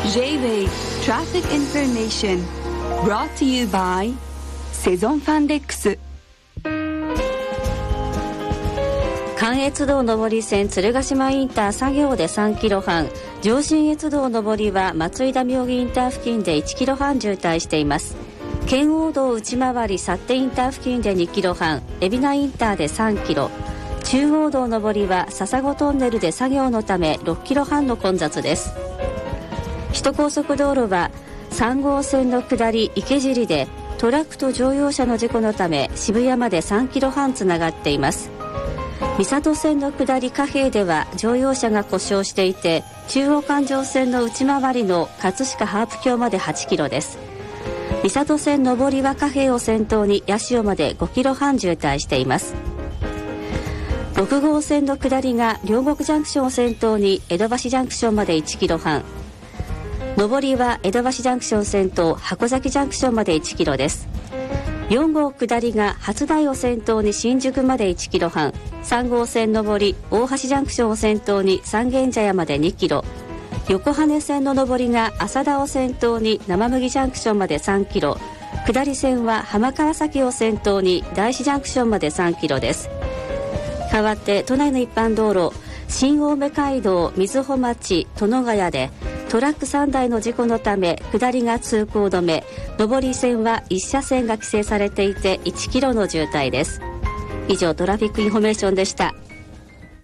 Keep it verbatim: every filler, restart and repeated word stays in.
J-Wave Traffic Information brought to you by セゾンファンデックス。 関越道上り線鶴ヶ島インター作業でさんキロはん、上信越道上りは松井田妙義インター付近でいちキロはん渋滞しています。圏央道内回り幸手インター付近でにキロはん、海老名インターでさんキロ、中央道上りは笹子トンネルで作業のためろっキロはんの混雑です。首都高速道路はさん号線の下り池尻でトラックと乗用車の事故のため渋谷までさんキロはんつながっています。三郷線の下り貨幣では乗用車が故障していて、中央環状線の内回りの葛飾ハープ橋まではちキロです。三郷線上りは貨幣を先頭に八潮までごキロはん渋滞しています。ろく号線の下りが両国ジャンクションを先頭に江戸橋ジャンクションまでいちキロはん、上りは江戸橋ジャンクション先頭箱崎ジャンクションまでいちキロです。よん号下りが初台を先頭に新宿までいちキロはん、さん号線上り大橋ジャンクションを先頭に三軒茶屋までにキロ、横羽線の上りが浅田を先頭に生麦ジャンクションまでさんキロ、下り線は浜川崎を先頭に大師ジャンクションまでさんキロです。代わって都内の一般道路、新青梅街道瑞穂町殿ヶ谷でトラックさんだいの事故のため下りが通行止め、上り線はいち車線が規制されていていちキロの渋滞です。以上トラフィックインフォメーションでした。